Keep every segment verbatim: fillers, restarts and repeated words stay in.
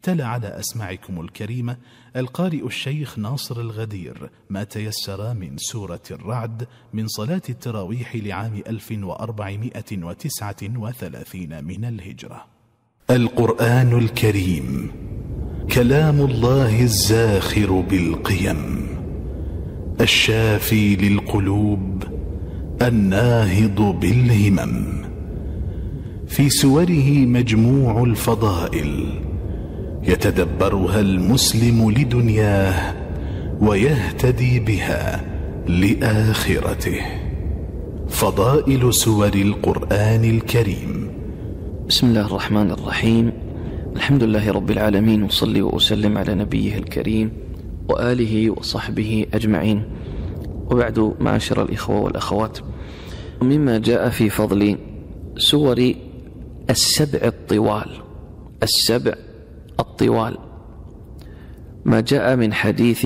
تلا على أسماعكم الكريمة القارئ الشيخ ناصر الغدير ما تيسر من سورة الرعد من صلاة التراويح لعام ألف وأربعمائة وتسعة وثلاثين من الهجرة. القرآن الكريم كلام الله الزاخر بالقيم، الشافي للقلوب، الناهض بالهمم، في سوره مجموع الفضائل يتدبرها المسلم لدنياه ويهتدي بها لآخرته. فضائل سور القرآن الكريم. بسم الله الرحمن الرحيم، الحمد لله رب العالمين، وصلي وأسلم على نبيه الكريم وآله وصحبه أجمعين، وبعد، معاشر الإخوة والأخوات، مما جاء في فضل سور السبع الطوال السبع الطوال ما جاء من حديث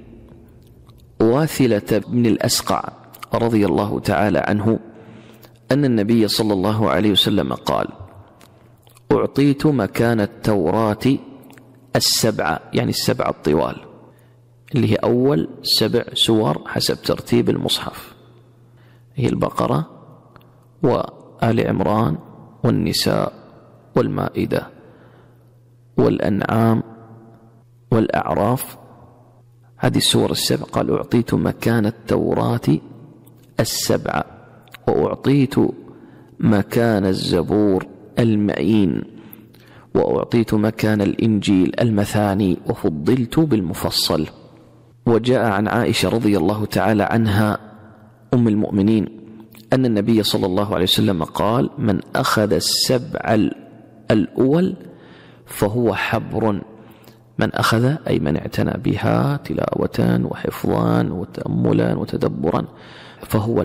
واثلة بن الأسقع رضي الله تعالى عنه أن النبي صلى الله عليه وسلم قال: أعطيت مكان التوراة السبعة، يعني السبع الطوال، اللي هي أول سبع سور حسب ترتيب المصحف، هي البقرة وآل عمران والنساء والمائدة والأنعام والأعراف. هذه السور السبع. قال: أعطيت مكان التوراة السبعة، وأعطيت مكان الزبور المعين، وأعطيت مكان الإنجيل المثاني، وفضلت بالمفصل. وجاء عن عائشة رضي الله تعالى عنها أم المؤمنين أن النبي صلى الله عليه وسلم قال: من أخذ السبع الأول فهو حبر. من أخذ أي من اعتنى بها تلاوة وحفظا وتأملا وتدبرا، فهو